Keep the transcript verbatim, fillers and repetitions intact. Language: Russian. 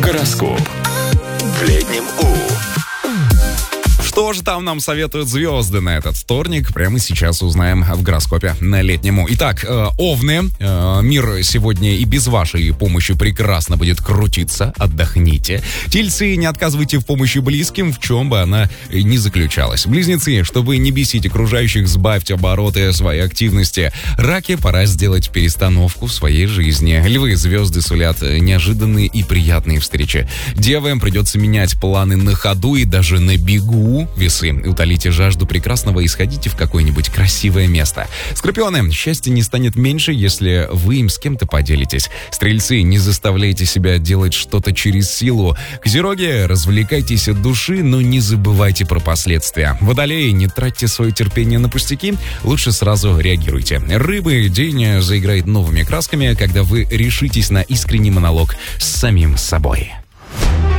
Гороскоп. В летнем У. Что же там нам советуют звезды на этот вторник? Прямо сейчас узнаем в гороскопе на летнему. Итак, э, овны, э, мир сегодня и без вашей помощи прекрасно будет крутиться. Отдохните. Тельцы, не отказывайте в помощи близким, в чем бы она ни заключалась. Близнецы, чтобы не бесить окружающих, сбавьте обороты своей активности. Раки, пора сделать перестановку в своей жизни. Львы, звезды сулят неожиданные и приятные встречи. Девы, придется менять планы на ходу и даже на бегу. Весы, утолите жажду прекрасного и сходите в какое-нибудь красивое место. Скорпионы, счастье не станет меньше, если вы им с кем-то поделитесь. Стрельцы, не заставляйте себя делать что-то через силу. Козероги, развлекайтесь от души, но не забывайте про последствия. Водолеи, не тратьте свое терпение на пустяки, лучше сразу реагируйте. Рыбы, день заиграет новыми красками, когда вы решитесь на искренний монолог с самим собой.